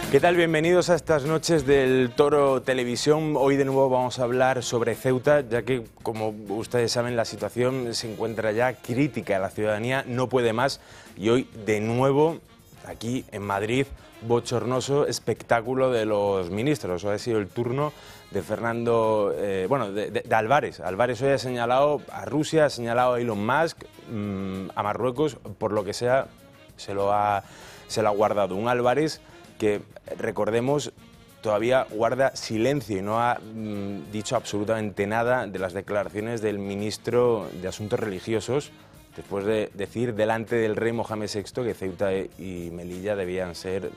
¿Qué tal? Bienvenidos a estas noches del Toro Televisión. Hoy de nuevo vamos a hablar sobre Ceuta, ya que, como ustedes saben, la situación se encuentra ya crítica. La ciudadanía no puede más y hoy de nuevo, aquí en Madrid, bochornoso espectáculo de los ministros. Hoy ha sido el turno de Fernando, de Álvarez. Álvarez hoy ha señalado a Rusia, ha señalado a Elon Musk, a Marruecos, por lo que sea, se lo ha guardado. Un Álvarez que, recordemos, todavía guarda silencio y no ha dicho absolutamente nada de las declaraciones del ministro de Asuntos Religiosos, después de decir delante del rey Mohamed VI que Ceuta y Melilla debían ser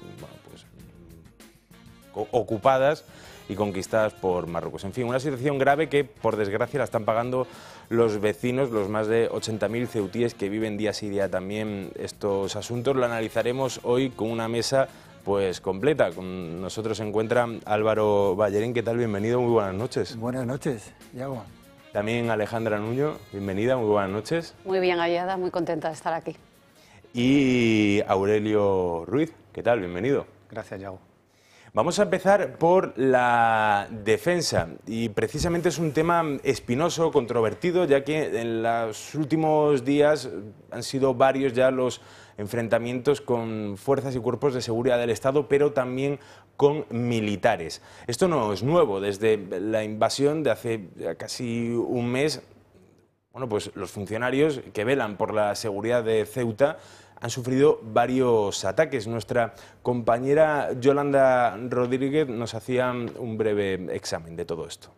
ocupadas y conquistadas por Marruecos. En fin, una situación grave que, por desgracia, la están pagando los vecinos, los más de 80.000 ceutíes que viven día sí día también estos asuntos. Lo analizaremos hoy con una mesa pues completa. Con nosotros se encuentra Álvaro Ballerín. ¿Qué tal? Bienvenido, muy buenas noches. Buenas noches, Iago. También Alejandra Nuño, bienvenida, muy buenas noches. Muy bien hallada, muy contenta de estar aquí. Y Aurelio Ruiz, ¿qué tal? Bienvenido. Gracias, Iago. Vamos a empezar por la defensa, y precisamente es un tema espinoso, controvertido, ya que en los últimos días han sido varios ya los enfrentamientos con fuerzas y cuerpos de seguridad del Estado, pero también con militares. Esto no es nuevo. Desde la invasión de hace casi un mes, bueno, pues los funcionarios que velan por la seguridad de Ceuta han sufrido varios ataques. Nuestra compañera Yolanda Rodríguez nos hacía un breve examen de todo esto.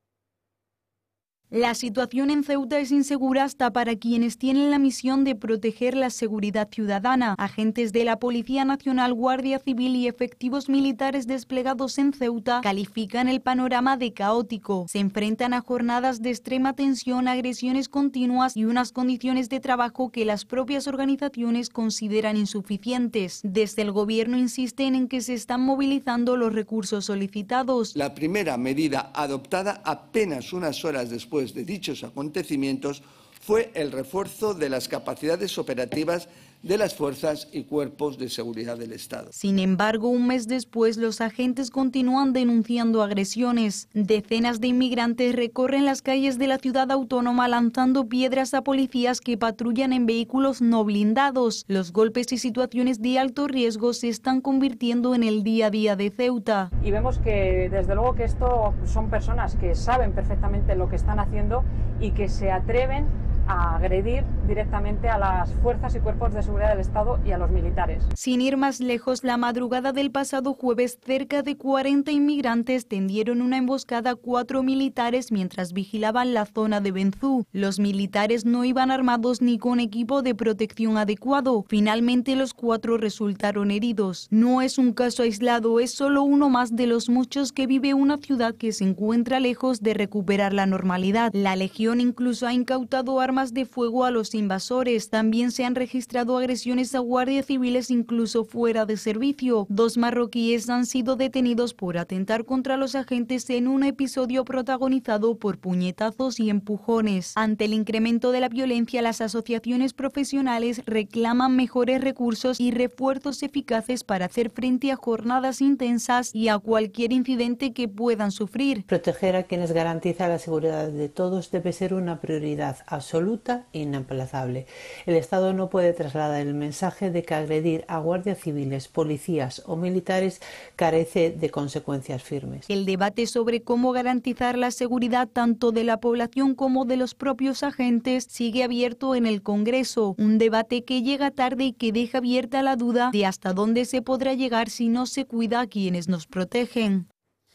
La situación en Ceuta es insegura hasta para quienes tienen la misión de proteger la seguridad ciudadana. Agentes de la Policía Nacional, Guardia Civil y efectivos militares desplegados en Ceuta califican el panorama de caótico. Se enfrentan a jornadas de extrema tensión, agresiones continuas y unas condiciones de trabajo que las propias organizaciones consideran insuficientes. Desde el gobierno insisten en que se están movilizando los recursos solicitados. La primera medida adoptada apenas unas horas después de dichos acontecimientos fue el refuerzo de las capacidades operativas de las fuerzas y cuerpos de seguridad del Estado. Sin embargo, un mes después, los agentes continúan denunciando agresiones. Decenas de inmigrantes recorren las calles de la ciudad autónoma lanzando piedras a policías que patrullan en vehículos no blindados. Los golpes y situaciones de alto riesgo se están convirtiendo en el día a día de Ceuta. Y vemos que, desde luego, que esto son personas que saben perfectamente lo que están haciendo y que se atreven a agredir directamente a las fuerzas y cuerpos de seguridad del Estado y a los militares. Sin ir más lejos, la madrugada del pasado jueves, cerca de 40 inmigrantes tendieron una emboscada a 4 militares mientras vigilaban la zona de Benzú. Los militares no iban armados ni con equipo de protección adecuado. Finalmente, los 4 resultaron heridos. No es un caso aislado, es solo uno más de los muchos que vive una ciudad que se encuentra lejos de recuperar la normalidad. La Legión incluso ha incautado armas de fuego a los invasores. También se han registrado agresiones a guardias civiles incluso fuera de servicio. 2 marroquíes han sido detenidos por atentar contra los agentes en un episodio protagonizado por puñetazos y empujones. Ante el incremento de la violencia, las asociaciones profesionales reclaman mejores recursos y refuerzos eficaces para hacer frente a jornadas intensas y a cualquier incidente que puedan sufrir. Proteger a quienes garantizan la seguridad de todos debe ser una prioridad absoluta e inaplazable. El Estado no puede trasladar el mensaje de que agredir a guardias civiles, policías o militares carece de consecuencias firmes. El debate sobre cómo garantizar la seguridad tanto de la población como de los propios agentes sigue abierto en el Congreso, un debate que llega tarde y que deja abierta la duda de hasta dónde se podrá llegar si no se cuida a quienes nos protegen.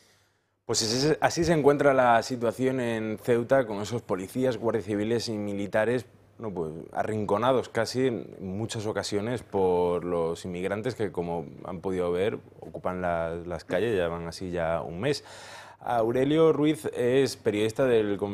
Pues así se encuentra la situación en Ceuta, con esos policías, guardias civiles y militares arrinconados casi en muchas ocasiones por los inmigrantes que, como han podido ver, ocupan las calles, ya van así ya un mes. Aurelio Ruiz es periodista del